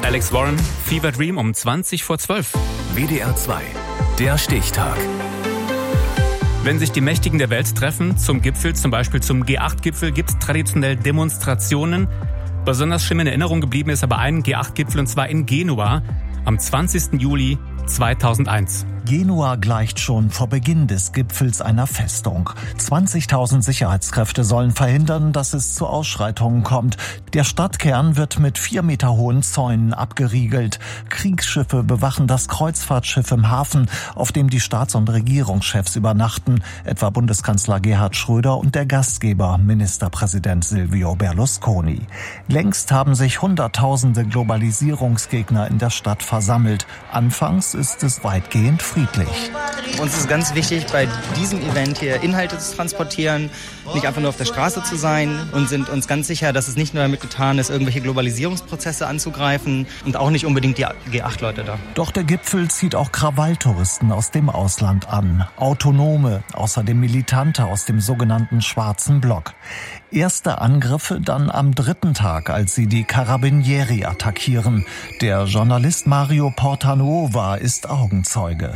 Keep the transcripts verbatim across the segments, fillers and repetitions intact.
Alex Warren, Fever Dream um zwanzig vor zwölf. W D R zwei, der Stichtag. Wenn sich die Mächtigen der Welt treffen, zum Gipfel, zum Beispiel zum G acht Gipfel, gibt es traditionell Demonstrationen. Besonders schlimm in Erinnerung geblieben ist aber ein G acht Gipfel, und zwar in Genua am zwanzigsten Juli zweitausendeins. Genua gleicht schon vor Beginn des Gipfels einer Festung. zwanzigtausend Sicherheitskräfte sollen verhindern, dass es zu Ausschreitungen kommt. Der Stadtkern wird mit vier Meter hohen Zäunen abgeriegelt. Kriegsschiffe bewachen das Kreuzfahrtschiff im Hafen, auf dem die Staats- und Regierungschefs übernachten, etwa Bundeskanzler Gerhard Schröder und der Gastgeber, Ministerpräsident Silvio Berlusconi. Längst haben sich Hunderttausende Globalisierungsgegner in der Stadt versammelt. Anfangs ist es weitgehend friedlich. Uns ist ganz wichtig, bei diesem Event hier Inhalte zu transportieren, nicht einfach nur auf der Straße zu sein, und sind uns ganz sicher, dass es nicht nur damit getan ist, irgendwelche Globalisierungsprozesse anzugreifen, und auch nicht unbedingt die G acht Leute da. Doch der Gipfel zieht auch Krawalltouristen aus dem Ausland an, Autonome, außerdem Militante aus dem sogenannten Schwarzen Block. Erste Angriffe dann am dritten Tag, als sie die Carabinieri attackieren. Der Journalist Mario Portanuova ist Augenzeuge.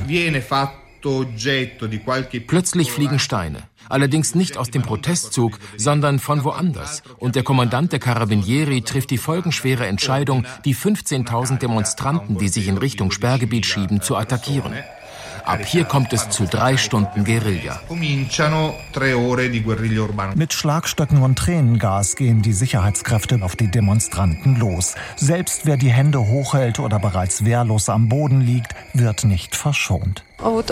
Plötzlich fliegen Steine. Allerdings nicht aus dem Protestzug, sondern von woanders. Und der Kommandant der Carabinieri trifft die folgenschwere Entscheidung, die fünfzehntausend Demonstranten, die sich in Richtung Sperrgebiet schieben, zu attackieren. Ab hier kommt es zu drei Stunden Guerilla. Mit Schlagstöcken und Tränengas gehen die Sicherheitskräfte auf die Demonstranten los. Selbst wer die Hände hochhält oder bereits wehrlos am Boden liegt, wird nicht verschont.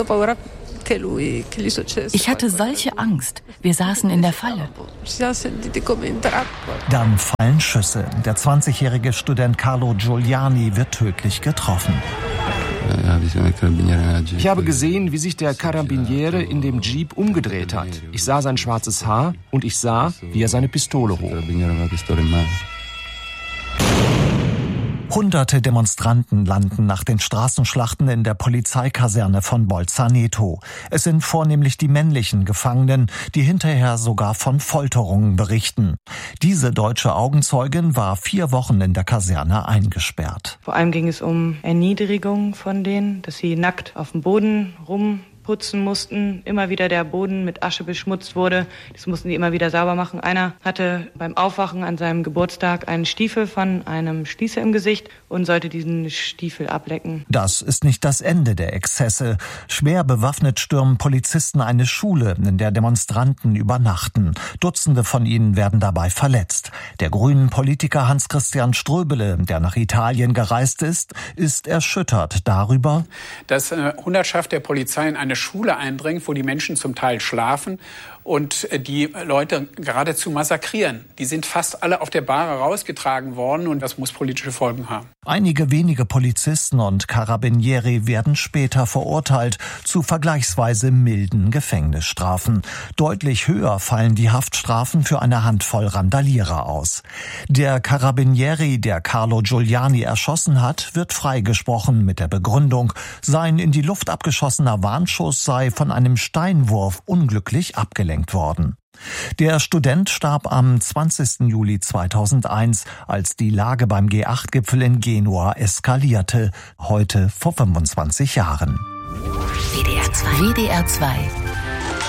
Ich hatte solche Angst. Wir saßen in der Falle. Dann fallen Schüsse. Der zwanzigjährige Student Carlo Giuliani wird tödlich getroffen. Ich habe gesehen, wie sich der Carabiniere in dem Jeep umgedreht hat. Ich sah sein schwarzes Haar und ich sah, wie er seine Pistole hob. Hunderte Demonstranten landen nach den Straßenschlachten in der Polizeikaserne von Bolzaneto. Es sind vornehmlich die männlichen Gefangenen, die hinterher sogar von Folterungen berichten. Diese deutsche Augenzeugin war vier Wochen in der Kaserne eingesperrt. Vor allem ging es um Erniedrigung von denen, dass sie nackt auf dem Boden rum putzen mussten, immer wieder der Boden mit Asche beschmutzt wurde. Das mussten die immer wieder sauber machen. Einer hatte beim Aufwachen an seinem Geburtstag einen Stiefel von einem Schließer im Gesicht und sollte diesen Stiefel ablecken. Das ist nicht das Ende der Exzesse. Schwer bewaffnet stürmen Polizisten eine Schule, in der Demonstranten übernachten. Dutzende von ihnen werden dabei verletzt. Der grünen Politiker Hans-Christian Ströbele, der nach Italien gereist ist, ist erschüttert darüber, dass eine Hundertschaft der Polizei in eine Schule eindringt, wo die Menschen zum Teil schlafen und die Leute geradezu massakrieren. Die sind fast alle auf der Bahre rausgetragen worden, und das muss politische Folgen haben. Einige wenige Polizisten und Carabinieri werden später verurteilt zu vergleichsweise milden Gefängnisstrafen. Deutlich höher fallen die Haftstrafen für eine Handvoll Randalierer aus. Der Carabinieri, der Carlo Giuliani erschossen hat, wird freigesprochen mit der Begründung, sein in die Luft abgeschossener Warnschuss sei von einem Steinwurf unglücklich abgelenkt worden. Der Student starb am zwanzigsten Juli zweitausendeins, als die Lage beim G acht Gipfel in Genua eskalierte, heute vor fünfundzwanzig Jahren. W D R zwei. W D R zwei.